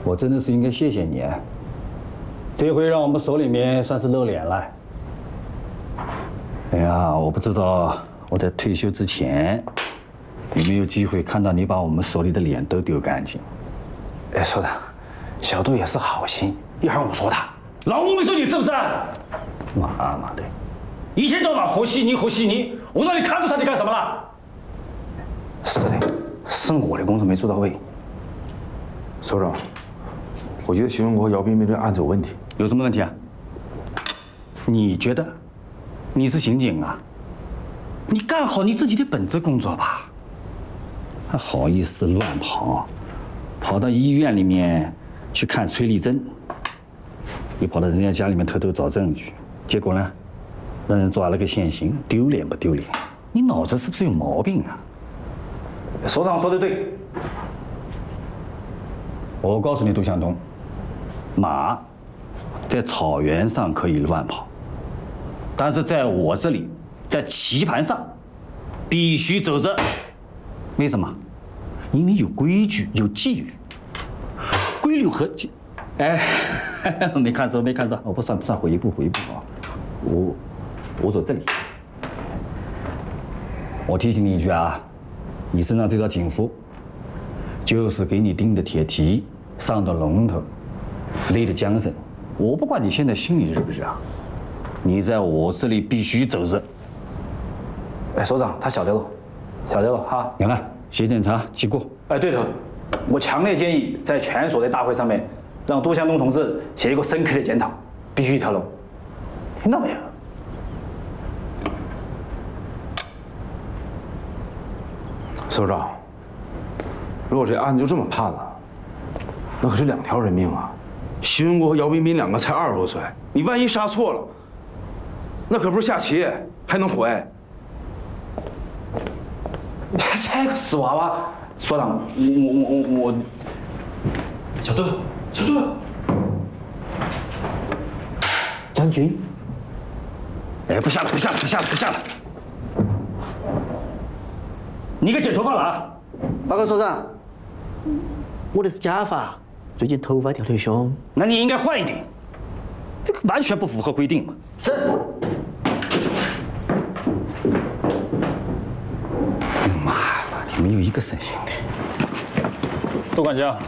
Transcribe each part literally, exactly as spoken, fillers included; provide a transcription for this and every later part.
我真的是应该谢谢你，这回让我们手里面算是露脸了。哎呀，我不知道我在退休之前有没有机会看到你把我们手里的脸都丢干净。 哎，所长，小杜也是好心，一会儿我说他。老吴没说你是不是？ 妈妈的， 一天到晚和稀泥和稀泥，我让你看住他，你干什么了？是的，是我的工作没做到位。 首长，我觉得徐文国、姚彬彬这案子有问题。 有什么问题啊？你觉得？你是刑警啊？你干好你自己的本职工作吧。还好意思乱跑，跑到医院里面去看崔丽珍，又跑到人家家里面偷偷找证据，结果呢，让人抓了个现行，丢脸不丢脸？你脑子是不是有毛病啊？ 所长说的对。 我告诉你，杜向东，马在草原上可以乱跑，但是在我这里，在棋盘上必须走着。为什么？因为有规矩，有纪律。规律和纪，哎，没看错，没看错，我不算不算，回一步，回一步啊！我我走这里。我提醒你一句啊，你身上这条警服，就是给你钉的铁蹄。上的龙头，勒的缰绳，我不管你现在心里热不热，你在我这里必须走着。 哎，所长，他晓得了，晓得了哈。 杨澜，协检查记过。 哎，对头，我强烈建议在全所的大会上面，让杜向东同志写一个深刻的检讨，必须一条龙，听到没有？ 首长，如果这案子就这么判了，那可是两条人命啊！徐文国和姚彬彬两个才二十多岁，你万一杀错了，那可不是下棋还能回？ 这个死娃娃，所长，我我我我，小杜，小杜，将军， 哎，不下了，不下了，不下了，不下了！你给剪头发了啊？ 报告所长，我的是假发。最近头发掉得凶， 那你应该换一顶，这个完全不符合规定嘛。 是。 妈的，你们有一个省心的。 杜管家，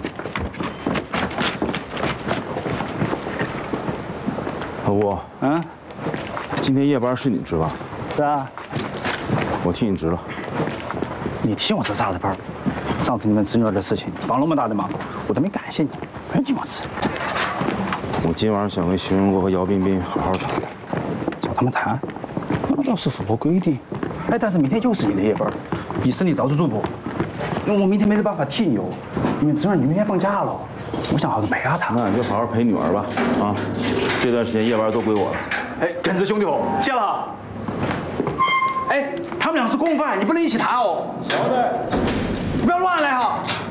老吴， 啊， 今天夜班是你值吧？ 是啊。 我替你值了。 你替我值啥子班？上次你们侄女儿的事情，帮那么大的忙，我都没感谢你，不用替我值。 我今晚上想跟徐文国和姚彬彬好好谈， 找他们谈，那倒是符合规定。哎，但是明天又是你的夜班，你身体遭得住不？因为我明天没得办法替你哦，因为侄女你明天放假了，我想好好陪下她。 那你就好好陪女儿吧，啊，这段时间夜班都归我了。 哎，耿直兄弟伙，谢了。哎，他们俩是共犯，你不能一起谈哦。 晓得。 不要乱来哈！